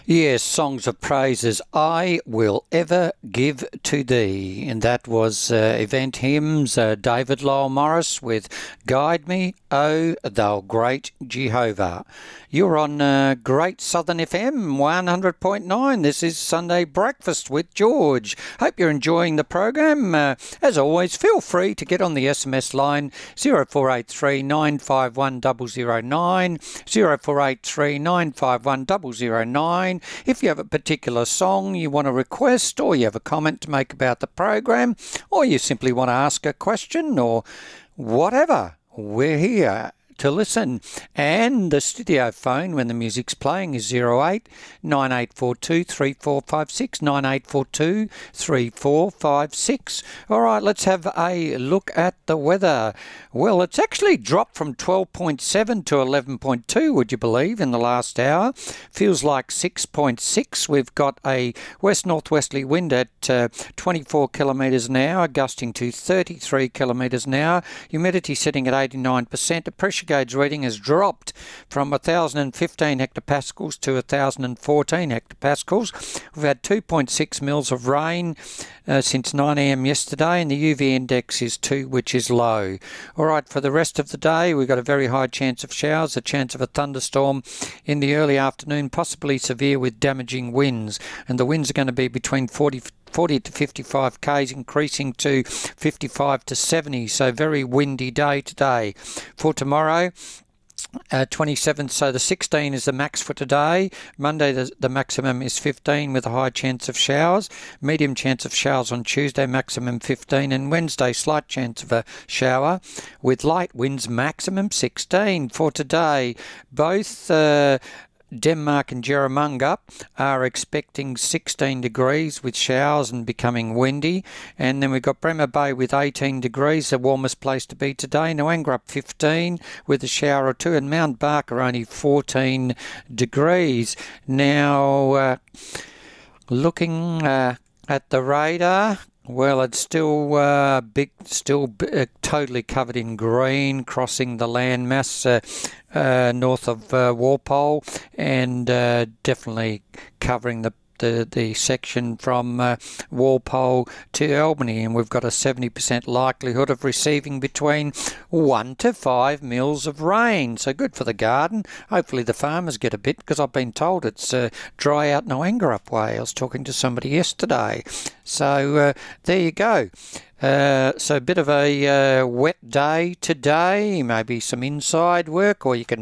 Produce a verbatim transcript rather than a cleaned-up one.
Yes, songs of praises I will ever give to thee. And that was uh, Event Hymns, uh, David Lowell Morris with Guide Me, O Thou Great Jehovah. You're on uh, Great Southern F M one hundred point nine. This is Sunday Breakfast with George. Hope you're enjoying the program. Uh, as always, feel free to get on the S M S line zero four eight three nine five one zero zero nine, zero four eight three nine five one zero zero nine. If you have a particular song you want to request, or you have a comment to make about the program, or you simply want to ask a question or whatever, we're here to listen. And the studio phone when the music's playing is zero eight nine eight four two three four five six, nine eight four two three four five six. All right, let's have a look at the weather. Well, it's actually dropped from twelve point seven to eleven point two, would you believe, in the last hour. Feels like six point six. We've got a west-northwesterly wind at uh, twenty-four kilometres an hour, gusting to thirty-three kilometres an hour. Humidity sitting at eighty-nine percent. The pressure gauge reading has dropped from one thousand fifteen hectopascals to one thousand fourteen hectopascals. We've had two point six mils of rain uh, since nine a m yesterday, and the U V index is two, which is low. All right, for the rest of the day, we've got a very high chance of showers, a chance of a thunderstorm in the early afternoon, possibly severe with damaging winds, and the winds are going to be between forty forty to fifty-five k's, increasing to fifty-five to seventy, so very windy day today. For tomorrow, Uh, twenty-seventh, so the sixteen is the max for today. Monday the, the maximum is fifteen with a high chance of showers. Medium chance of showers on Tuesday, maximum fifteen. And Wednesday, slight chance of a shower with light winds, maximum sixteen. For today, both uh, Denmark and Jerramunga are expecting sixteen degrees with showers and becoming windy. And then we've got Bremer Bay with eighteen degrees, the warmest place to be today. Noangrup fifteen with a shower or two, and Mount Barker only fourteen degrees. Now, uh, looking uh, at the radar, well, it's still uh, big, still uh, totally covered in green, crossing the landmass uh, uh, north of uh, Walpole, and uh, definitely covering the the, the section from uh, Walpole to Albany, and we've got a seventy percent likelihood of receiving between one to five mils of rain. So good for the garden. Hopefully the farmers get a bit, because I've been told it's uh, dry out Noangrup way. I was talking to somebody yesterday. So uh, there you go. Uh, so a bit of a uh, wet day today, maybe some inside work, or you can